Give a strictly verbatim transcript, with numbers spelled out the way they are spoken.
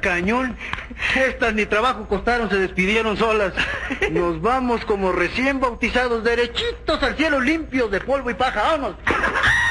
cañón. Estas ni trabajo costaron, se despidieron solas. Nos vamos como recién bautizados, derechitos al cielo, limpios de polvo y paja. ¡Vámonos!